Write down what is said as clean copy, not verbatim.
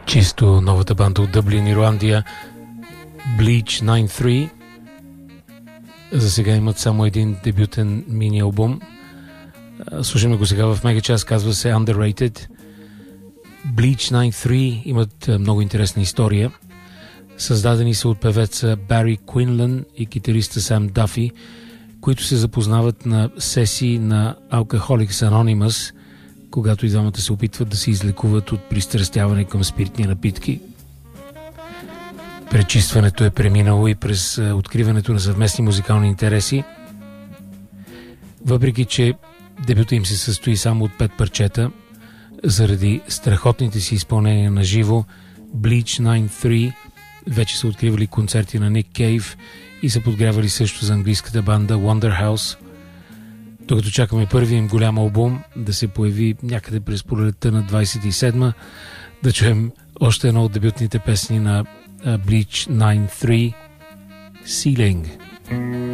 Чисто новата банда от Дъблин, Ирландия, Bleach 93. За сега имат само един дебютен мини-албум. Слушаме го сега в мегачас, казва се Underrated. Bleach 93 имат много интересна история. Създадени са от певеца Бари Куинлан и китариста Сам Дафи, които се запознават на сесии на Alcoholics Anonymous, когато и двамата се опитват да се излекуват от пристрастяване към спиртни напитки. Пречистването е преминало и през откриването на съвместни музикални интереси. Въпреки че дебюта им се състои само от 5 парчета, заради страхотните си изпълнения на живо, Bleach 93 вече са откривали концерти на Ник Кейв и са подгрявали също за английската банда Wonderhouse. Докато чакаме първият им голям албум да се появи някъде през пролетта на 27-ма, да чуем още едно от дебютните песни на Bleach 93, Ceiling.